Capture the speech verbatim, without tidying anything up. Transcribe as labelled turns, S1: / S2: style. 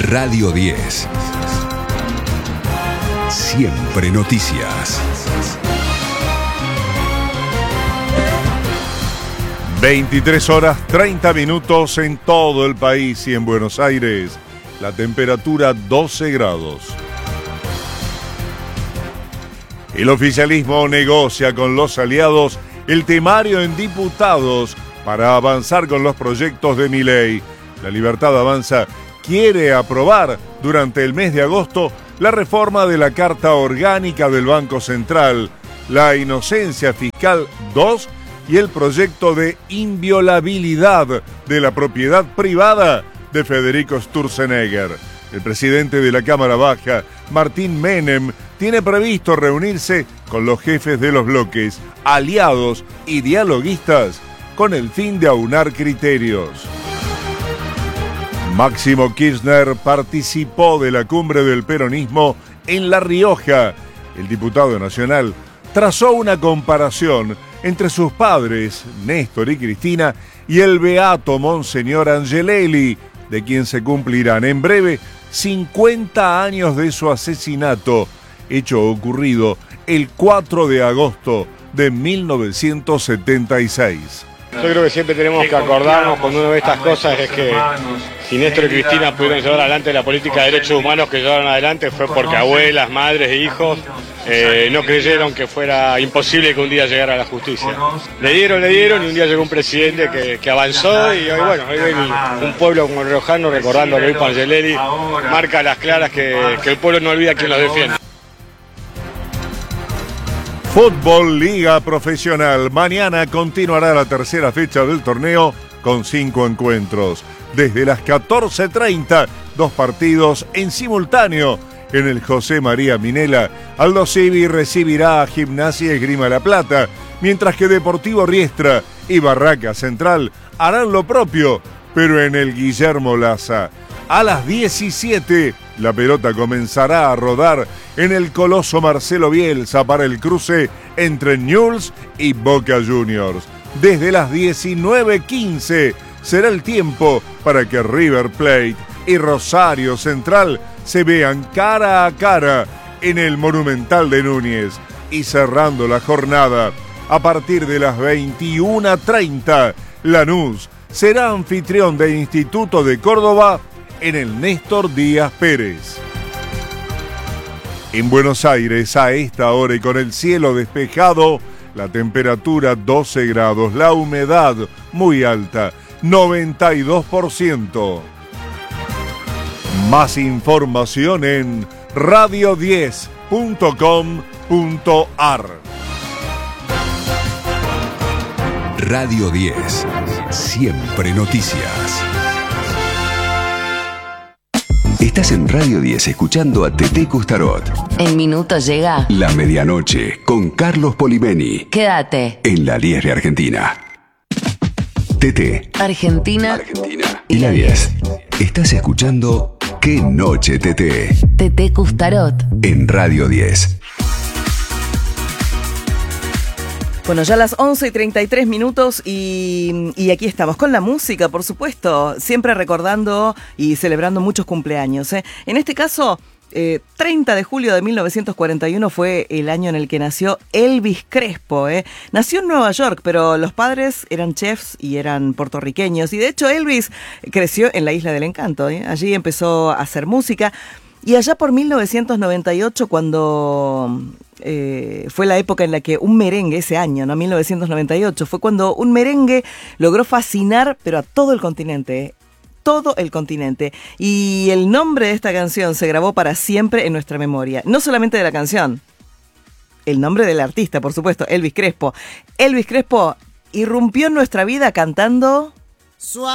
S1: Radio diez. Siempre noticias.
S2: veintitrés horas treinta minutos en todo el país y en Buenos Aires. La temperatura doce grados. El oficialismo negocia con los aliados el temario en diputados para avanzar con los proyectos de Milei. La Libertad Avanza quiere aprobar durante el mes de agosto la reforma de la Carta Orgánica del Banco Central, la inocencia fiscal dos y el proyecto de inviolabilidad de la propiedad privada de Federico Sturzenegger. El presidente de la Cámara Baja, Martín Menem, tiene previsto reunirse con los jefes de los bloques, aliados y dialoguistas con el fin de aunar criterios. Máximo Kirchner participó de la cumbre del peronismo en La Rioja. El diputado nacional trazó una comparación entre sus padres, Néstor y Cristina, y el beato Monseñor Angelelli, de quien se cumplirán en breve cincuenta años de su asesinato, hecho ocurrido el cuatro de agosto de mil novecientos setenta y seis.
S3: Yo creo que siempre tenemos que acordarnos cuando uno ve estas cosas es que si Néstor y Cristina pudieron llevar adelante la política de derechos humanos que llevaron adelante fue porque abuelas, madres e hijos eh, no creyeron que fuera imposible que un día llegara a la justicia. Le dieron, le dieron y un día llegó un presidente que, que avanzó y hoy, bueno, hoy el, un pueblo como el riojano, recordando a Luis Angelelli, marca las claras que, que el pueblo no olvida quien los defiende.
S2: Fútbol Liga Profesional. Mañana continuará la tercera fecha del torneo con cinco encuentros. Desde las catorce treinta, dos partidos en simultáneo. En el José María Minela, Aldo Civi recibirá a Gimnasia y Esgrima La Plata, mientras que Deportivo Riestra y Barraca Central harán lo propio, pero en el Guillermo Laza. A las diecisiete, la pelota comenzará a rodar en el Coloso Marcelo Bielsa para el cruce entre Newell's y Boca Juniors. Desde las diecinueve quince será el tiempo para que River Plate y Rosario Central se vean cara a cara en el Monumental de Núñez. Y cerrando la jornada, a partir de las veintiuna treinta, Lanús será anfitrión de Instituto de Córdoba en el Néstor Díaz Pérez. En Buenos Aires, a esta hora y con el cielo despejado, la temperatura doce grados, la humedad muy alta, noventa y dos por ciento. Más información en radio diez punto com punto ar.
S1: Radio diez. Siempre noticias. Estás en Radio diez escuchando a Teté Custarot.
S4: En minutos llega
S1: La Medianoche con Carlos Polimeni.
S4: Quédate
S1: En la diez de Argentina. Teté.
S4: Argentina.
S1: Argentina. Y la diez. Estás escuchando Qué Noche Teté.
S4: Teté Custarot.
S1: En Radio diez.
S5: Bueno, ya las once y treinta y tres minutos y, y aquí estamos con la música, por supuesto, siempre recordando y celebrando muchos cumpleaños, ¿eh? En este caso, eh, treinta de julio de mil novecientos cuarenta y uno fue el año en el que nació Elvis Crespo, ¿eh? Nació en Nueva York, pero los padres eran chefs y eran puertorriqueños. Y de hecho Elvis creció en la Isla del Encanto, ¿eh? Allí empezó a hacer música. Y allá por mil novecientos noventa y ocho, cuando eh, fue la época en la que un merengue, ese año, ¿no? mil novecientos noventa y ocho, fue cuando un merengue logró fascinar, pero a todo el continente, ¿eh? Todo el continente. Y el nombre de esta canción se grabó para siempre en nuestra memoria. No solamente de la canción, el nombre del artista, por supuesto, Elvis Crespo. Elvis Crespo irrumpió en nuestra vida cantando...